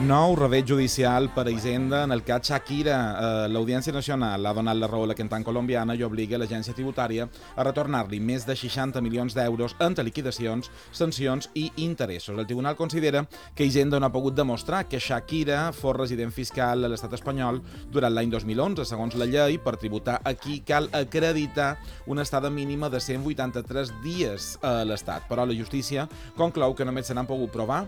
Nou revet judicial per a Hisenda en el cas Shakira. L'Audiència Nacional ha donat la raó a la cantant colombiana i obliga l'agència tributària a retornar-li més de 60 milions d'euros entre liquidacions, sancions i interessos. El tribunal considera que Hisenda no ha pogut demostrar que Shakira fos resident fiscal a l'estat espanyol durant l'any 2011. Segons la llei, per tributar aquí cal acreditar una estada mínima de 183 dies a l'estat, però la justícia conclou que només se n'han pogut provar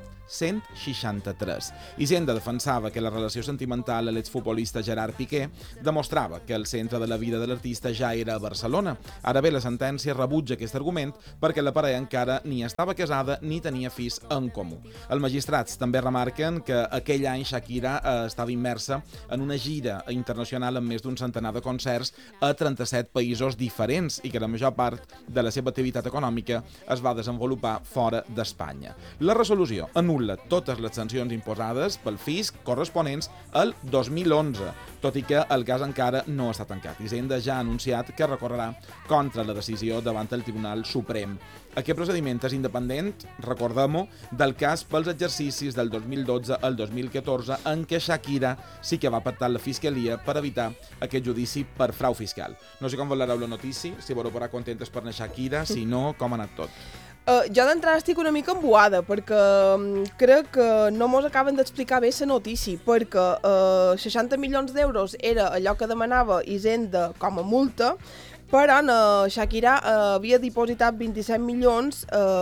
163. Hisenda defensava que la relació sentimental a l'exfutbolista Gerard Piqué demostrava que el centre de la vida de l'artista ja era a Barcelona. Ara bé, la sentència rebutja aquest argument perquè la parella encara ni estava casada ni tenia fills en comú. Els magistrats també remarquen que aquell any Shakira estava immersa en una gira internacional amb més d'un centenar de concerts a 37 països diferents i que la major part de la seva activitat econòmica es va desenvolupar fora d'Espanya. La resolució anul·la totes les sancions imposades pel fisc corresponents al 2011, tot i que el cas encara no està tancat. Hisenda ja ha anunciat que recorrerà contra la decisió davant el Tribunal Suprem. Aquest procediment és independent, recordem-ho, del cas pels exercicis del 2012 al 2014 en què Shakira sí que va pactar la Fiscalia per evitar aquest judici per frau fiscal. No sé com valoreu la notícia, si veureu parar contentes per la Shakira, si no, com ha anat tot. Jo d'entrada estic una mica embuada perquè crec que no mos acaben d'explicar bé la notícia, perquè 60 milions d'euros era allò que demanava Hisenda com a multa, però Shakira havia dipositat 27 milions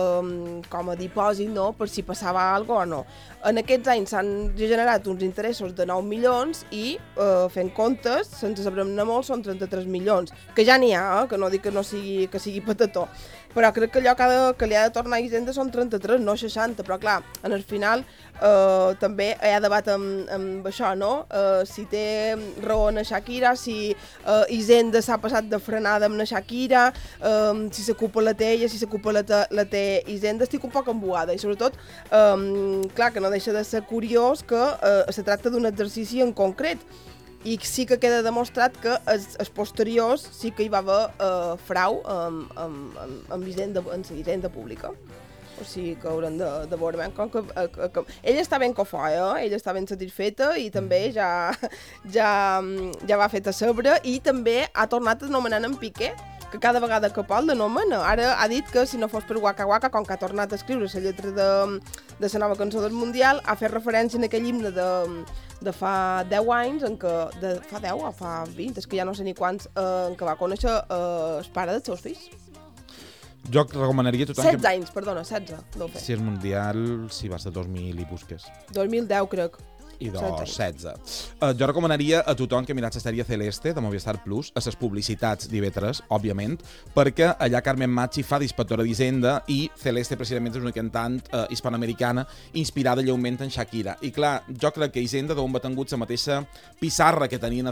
com a dipòsit, no?, per si passava alguna cosa o no. En aquests anys s'han generat uns interessos de 9 milions i, fent comptes, sense saber-ne molt, són 33 milions, que ja n'hi ha, que no dic que sigui patató. Però crec que allò que li ha de tornar a Hisenda són 33, no 60, però clar, en el final també hi ha debat amb això, no? Si té raó en Shakira, si Hisenda s'ha passat de frenada amb la Shakira, si la culpa la té ella, si la culpa la té Hisenda. Estic un poc embuada i sobretot, clar, que no deixa de ser curiós que se tracta d'un exercici en concret. I sí que queda demostrat que els posteriors sí que hi va haver frau amb Hisenda pública. O sigui que haurem de veure. Ella està ben cofoia, ella està ben satisfeta i també ja va fet a sobre i també ha tornat a anomenar en Piqué, que cada vegada que pot l'anomena. Ara ha dit que si no fos per Waka Waka, com que ha tornat a escriure la lletra de la nova cançó del Mundial, ha fet referència en aquell himne de fa 10 anys, fa 10 o fa 20, és que ja no sé ni quants, en què va conèixer el pare dels seus fills. Jo recomanaria a tothom 16 anys, perdona, 16 deu fer. Si és mundial, si va ser 2000 i busques. 2010, crec. I 16. Jo recomanaria a tothom que mirats la sèrie Celeste de Movistar Plus, a les publicitats d'IV3, òbviament, perquè allà Carmen Machi fa d'inspectora d'Hisenda i Celeste precisament és una cantant hispanoamericana inspirada lleument en Shakira. I clar, jo crec que Hisenda d'on va tingut la mateixa pissarra que tenia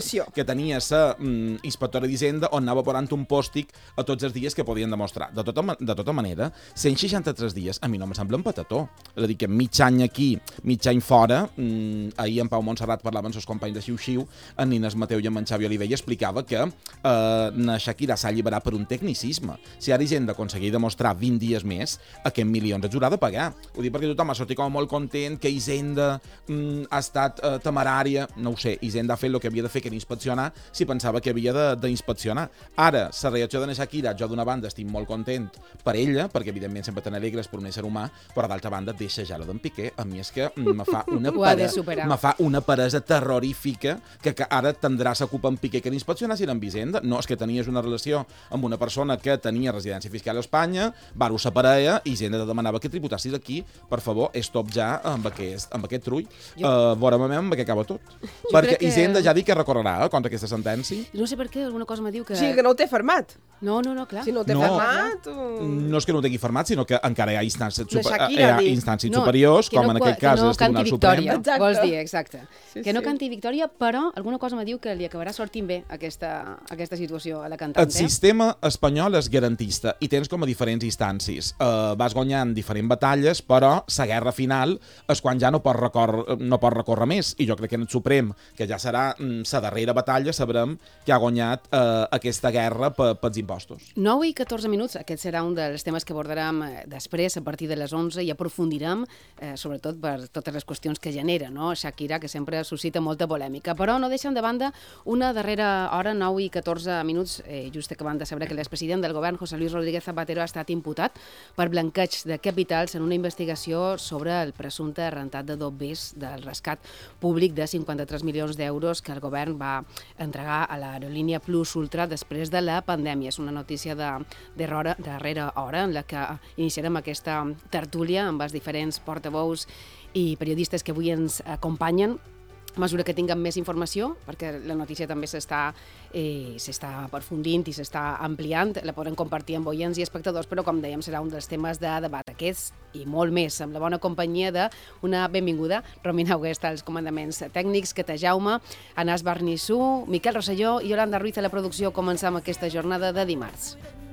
la inspectora d'Hisenda, on anava posant un pòstic a tots els dies que podien demostrar. De tota manera, 163 dies a mi no me sembla un patató. És a dir, que mig any aquí, mig any fora. Ahir en Pau Montserrat parlava amb els companys de Xiu-Xiu, en Inés Mateu i en Xavi Oliver i explicava que na Shakira s'ha alliberat per un tecnicisme. Si ara Hisenda aconseguia demostrar 20 dies més, aquests milions els haurà de pagar. Ho dic perquè tothom ha sortit com molt content que Hisenda ha estat temerària. No ho sé, Hisenda ha fet el que havia de fer, que era inspeccionar, si pensava que havia d'inspeccionar. Ara, la reacció de na Shakira, jo d'una banda estic molt content per ella, perquè evidentment sempre tan alegres per un ésser humà, però d'altra banda deixa ja la d'en Piqué. A mi és que me fa una peresa terrorífica que ara tindrà la culpa en Piqué que n'inspeccionar si era amb Hisenda. No, és que tenies una relació amb una persona que tenia residència fiscal a Espanya, varo sa parella, i Hisenda te demanava que tributassis aquí. Per favor, stop ja amb aquest trull. Veurem amb què acaba tot. Perquè Hisenda ja ha dit que recorrerà contra aquesta sentència. No sé per què, alguna cosa me diu que... Sí, que no ho té fermat. No, clar. Si no ho té fermat... No és que no ho tingui fermat, sinó que encara hi ha instàncies superiors, com en aquest cas el Tribunal Suprem. Vols dir, exacte. Que no canti victòria, però alguna cosa me diu que li acabarà sortint bé aquesta situació a la cantant. El sistema espanyol és garantista i tens com a diferents instàncies. Vas guanyant diferents batalles, però la guerra final és quan ja no pots recórrer més. I jo crec que en el Suprem, que ja serà la darrera batalla, sabrem que ha guanyat aquesta guerra pels impostos. 9 i 14 minuts, aquest serà un dels temes que abordarem després a partir de les 11 i aprofundirem, sobretot per totes les qüestions que generen Shakira, no? Shakira, que sempre suscita molta polèmica. Però no deixen de banda una darrera hora, 9 i 14 minuts, just acabant de saber que l'expresident del govern, José Luis Rodríguez Zapatero, ha estat imputat per blanqueig de capitals en una investigació sobre el presumpte rentat de dobbers del rescat públic de 53 milions d'euros que el govern va entregar a l'aerolínia Plus Ultra després de la pandèmia. És una notícia de darrera hora en la que iniciarem aquesta tertúlia amb els diferents portaveus i periodistes que avui ens acompanyen. A mesura que tinguem més informació, perquè la notícia també s'està aprofundint i s'està ampliant, la podrem compartir amb oients i espectadors, però com dèiem serà un dels temes de debat aquests i molt més, amb la bona companyia d'una benvinguda Romina Huguesta als comandaments tècnics, Cata Jaume, Anas Barnissú, Miquel Rosselló i Yolanda Ruiz a la producció. Començam aquesta jornada de dimarts.